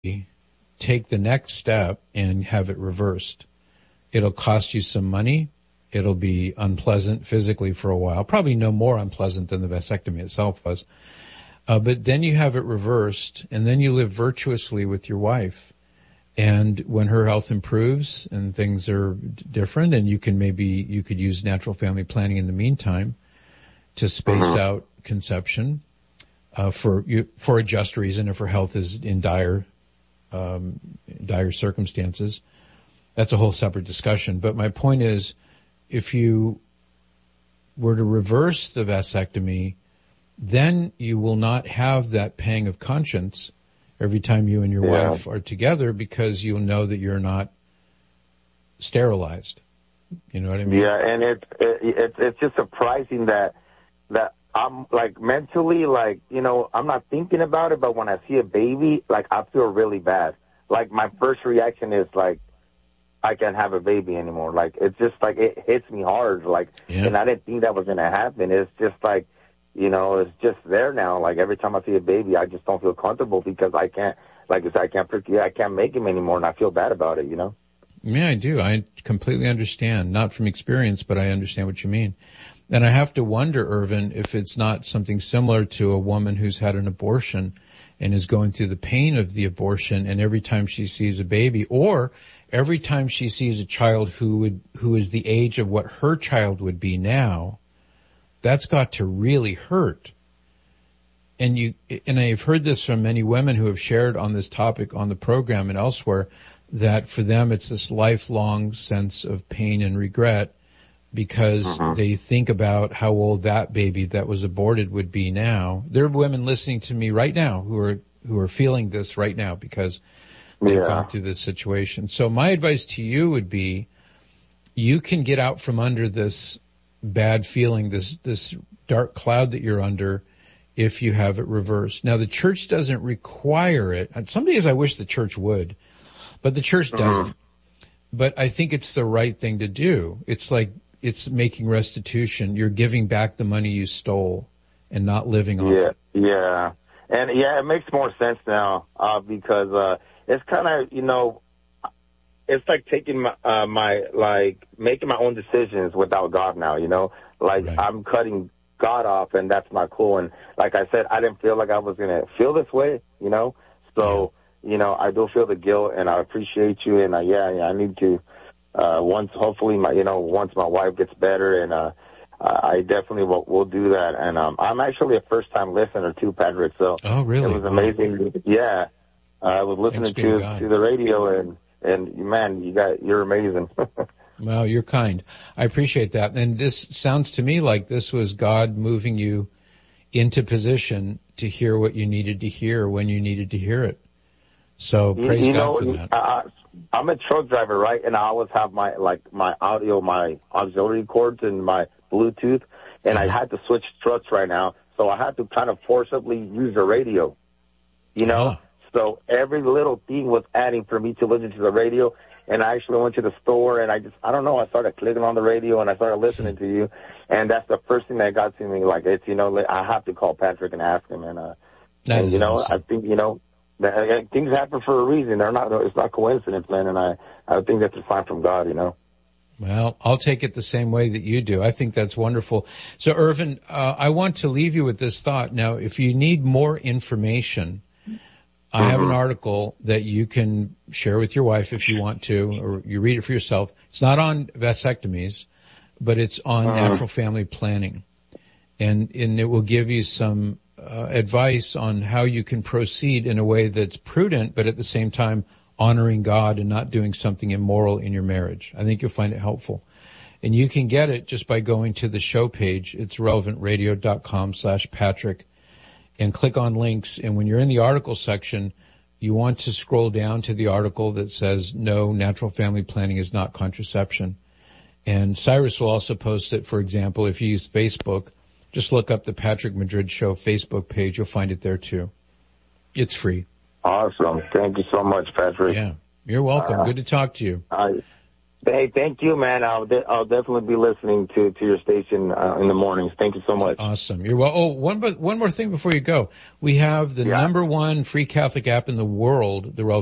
take the next step and have it reversed. It'll cost you some money. It'll be unpleasant physically for a while, probably no more unpleasant than the vasectomy itself was. But then you have it reversed, and then you live virtuously with your wife. And when her health improves and things are different, and you could use natural family planning in the meantime to space out conception, for a just reason, if her health is in dire circumstances. That's a whole separate discussion. But my point is, if you were to reverse the vasectomy, then you will not have that pang of conscience every time you and your wife are together, because you'll know that you're not sterilized. You know what I mean? Yeah, and it's just surprising that I'm like mentally, like, you know, I'm not thinking about it, but when I see a baby, like, I feel really bad. Like, my first reaction is like, I can't have a baby anymore. Like, it's just like, it hits me hard. Like, and I didn't think that was going to happen. It's just like, you know, it's just there now. Like, every time I see a baby, I just don't feel comfortable because I can't, like I said, I can't make him anymore, and I feel bad about it, you know? Yeah, I do. I completely understand. Not from experience, but I understand what you mean. And I have to wonder, Irvin, if it's not something similar to a woman who's had an abortion and is going through the pain of the abortion, and every time she sees a baby, or every time she sees a child who is the age of what her child would be now, that's got to really hurt. And I've heard this from many women who have shared on this topic on the program and elsewhere, that for them it's this lifelong sense of pain and regret, because they think about how old that baby that was aborted would be now. There are women listening to me right now who are feeling this right now because they've gone through this situation. So my advice to you would be, you can get out from under this bad feeling, this dark cloud that you're under, if you have it reversed. Now, the church doesn't require it. And some days I wish the church would, but the church doesn't. But I think it's the right thing to do. It's like, it's making restitution. You're giving back the money you stole and not living off it. Yeah. And it makes more sense now, because, it's kind of, you know, it's like taking making my own decisions without God now, you know, like I'm cutting God off, and that's not cool. And like I said, I didn't feel like I was going to feel this way, you know, so, you know, I do feel the guilt, and I appreciate you. And I need to, once my wife gets better, and, I definitely will do that. And, I'm actually a first time listener too, Patrick. So oh, really? It was amazing. Yeah. I was listening to the radio, and man, you're amazing. Well, you're kind. I appreciate that. And this sounds to me like this was God moving you into position to hear what you needed to hear when you needed to hear it. So praise God for that. I'm a truck driver, right? And I always have my audio, my auxiliary cords and my Bluetooth, and I had to switch trucks right now. So I had to kind of forcibly use the radio, you know? So every little thing was adding for me to listen to the radio. And I actually went to the store, and I started clicking on the radio, and I started listening to you. And that's the first thing that got to me. Like, it's, you know, I have to call Patrick and ask him. And you know, awesome. I think, you know, things happen for a reason. It's not coincidence, man. And I think that's a sign from God, you know. Well, I'll take it the same way that you do. I think that's wonderful. So, Irvin, I want to leave you with this thought. Now, if you need more information, I have an article that you can share with your wife if you want to, or you read it for yourself. It's not on vasectomies, but it's on natural family planning. And it will give you some advice on how you can proceed in a way that's prudent, but at the same time honoring God and not doing something immoral in your marriage. I think you'll find it helpful. And you can get it just by going to the show page. It's relevantradio.com/Patrick. And click on links. And when you're in the article section, you want to scroll down to the article that says, no, natural family planning is not contraception. And Cyrus will also post it. For example, if you use Facebook, just look up the Patrick Madrid Show Facebook page. You'll find it there too. It's free. Awesome. Thank you so much, Patrick. Yeah. You're welcome. Good to talk to you. Hey, thank you, man. I'll definitely be listening to your station in the mornings. Thank you so much. Awesome. You're well. Oh, one more thing before you go. We have the number one free Catholic app in the world, the